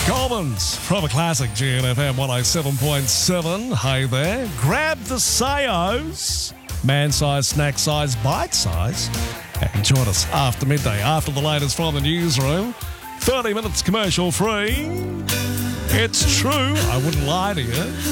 Coleman's from a classic GNFM 107.7. Hey there. Grab the Sayos. Man-size, snack-size, bite-size. And join us after midday, after the latest from the newsroom. 30 minutes commercial free. It's true. I wouldn't lie to you.